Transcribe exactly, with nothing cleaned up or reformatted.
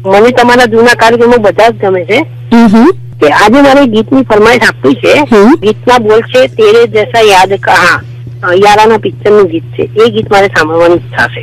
મને તમારા જૂના કાર્યક્રમો બધા જ ગમે છે કે આજે મારે ગીતની ફરમાઈશ આપવી છે. ગીતના બોલ છે તેરે જૈસા યાદ કહા, યારાના પિક્ચર નું ગીત છે. એ ગીત મારે સાંભળવાની ઈચ્છા છે.